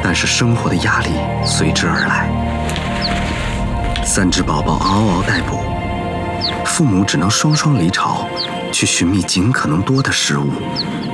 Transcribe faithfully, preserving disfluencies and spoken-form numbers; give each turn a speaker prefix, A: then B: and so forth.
A: 但是生活的压力随之而来。三只宝宝嗷嗷待哺，父母只能双双离巢，去寻觅尽可能多的食物。